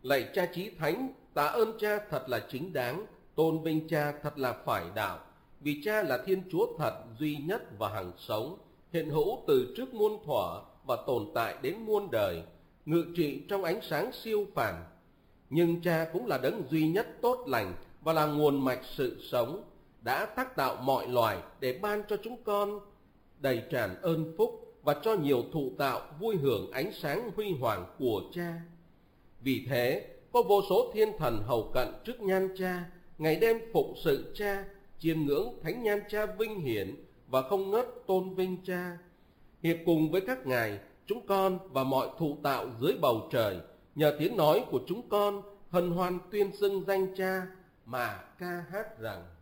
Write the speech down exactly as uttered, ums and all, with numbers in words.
Lạy Cha Chí Thánh, tạ ơn Cha thật là chính đáng, tôn vinh Cha thật là phải đạo. Vì Cha là Thiên Chúa thật, duy nhất và hằng sống, hiện hữu từ trước muôn thuở và tồn tại đến muôn đời, ngự trị trong ánh sáng siêu phàm. Nhưng Cha cũng là đấng duy nhất tốt lành và là nguồn mạch sự sống, đã tác tạo mọi loài để ban cho chúng con đầy tràn ơn phúc và cho nhiều thụ tạo vui hưởng ánh sáng huy hoàng của Cha. Vì thế, có vô số thiên thần hầu cận trước nhan Cha, ngày đêm phụng sự Cha, chiêm ngưỡng thánh nhan Cha vinh hiển và không ngớt tôn vinh Cha. Hiệp cùng với các ngài, chúng con và mọi thụ tạo dưới bầu trời, nhờ tiếng nói của chúng con hân hoan tuyên xưng danh Cha mà ca hát rằng: